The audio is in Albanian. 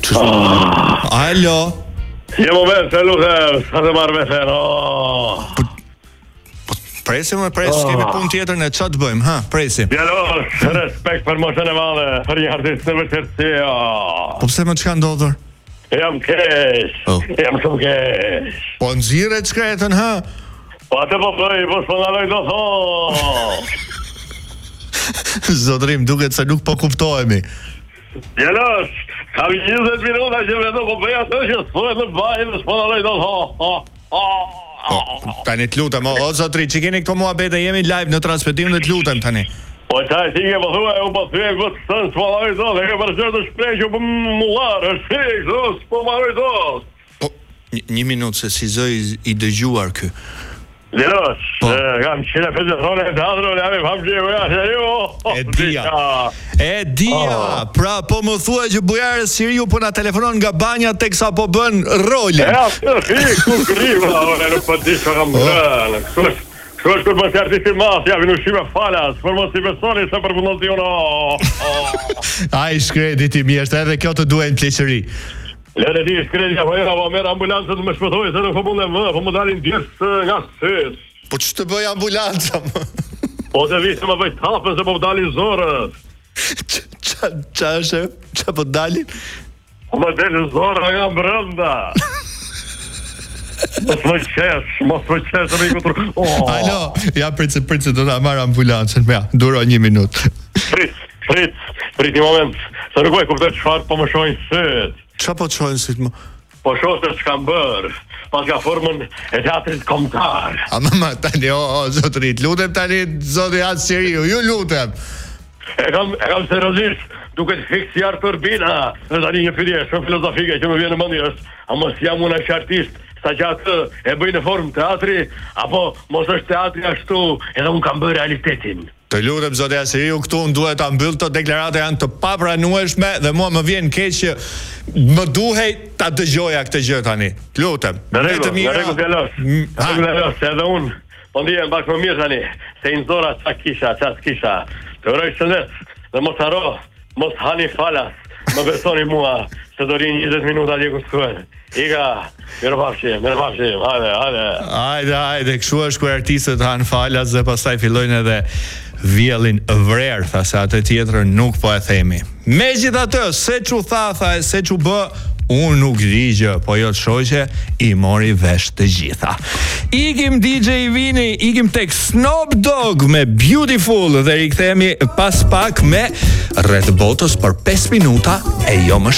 Alo. Je moment, se lutem, sa të marrë me thënë. Presim, kemi punë tjetër në çfarë të bëjmë, ha? Presim. Djalosh, respekt për moshën e madhe, për një artist në vërtetësi. Po pse më çka ndodhur? Jam keq. Jam shumë keq. Po nxirre çkretën, ha? Po atë po bëj, po s'pëndaloj do thot. Zotrim, duket se nuk po kuptohemi. Djalosh, kam 20 minuta që vetë po bëj atë që s'pëndaloj në bajnë, s'pëndaloj do thot. Tani të lutem, o zotri, që keni këto muhabete, jemi live në transmetim dhe të lutem tani. Po qaj ti ke po thua, u po thuje këtë sënë s'pëndaloj do, dhe ke përgjër të shprej që po mullarë, është fikë, s'pëndaloj do. Po, një minutë se si zë i dëgjuar kë. Djalosh, kam qene fedetone e teatro, jam i famgjivu, E dia, pra po më thua që Bujarë Siriu po na telefonon nga banja teksa po bën role. Ku griva, nuk po di që kam bërën. Kështu është kur mësë artisti mas, javin ushime falas, për mos i besoni se përpundon t'i uno. Ai shkredi ti mjeshtë, edhe kjo të duhen pleqëri. Lere ti shkredi, apo era, po merë ambulancët të më shpëtoj, se nuk po mund e më, po më dalin djesë nga sës. Po që të bëj ambulanca, më? Po të visë më bëj tapën, se po më dalin zorët. Qa është, qa po dalin? Po më dalin zorët nga brënda. Mos më qesh, të me i kutru. Alo, ja price, do ta marr ambulancën, ja, duro 1 minutë. Prit një moment, se nuk e kuptoj çfarë po më shohin sët. Qa po të shojnë sytë më? Po shohë se ç'kam bërë, pas ka formën e teatrit kombëtar. Ma tani, zotri, lutem tani, zotri atë Siriu, ju lutem. E kam seriozisht, duket fiks si Artur Bina, dhe tani një pyetje shumë filozofike që më vjen në mendje është, a mos jam unë aq artist sa që atë e bëj në formë teatri, apo mos është teatri ashtu, edhe unë kam bërë realitetin. Të lutem zotja Siriu, këtu unë duhet ta mbyll, këto deklarate janë të papranueshme dhe mua më vjen keq që më duhej ta dëgjoja këtë gjë tani. Të lutem. Në rregull djalosh. Se edhe unë po ndihem pak më mirë tani, se i nxora ç'a kisha. Të uroj shëndet dhe mos haro, mos hani falas. Më besoni mua, se do rinë 20 minuta dje ku s'kuen. Ika, mirëpafshim, hajde, kështu është kur artistët hanë falas dhe pastaj fillojnë edhe vjellin vrer, tha se atë tjetër nuk po e themi. Megjithatë, se çu tha e se çu bë, unë nuk di gjë, po jo të shoqe, i mori vesh të gjitha. Ikim DJ Vini, ikim tek Snoop Dogg me Beautiful dhe rikthehemi pas pak me Rreth Botës për 5 minuta e jo më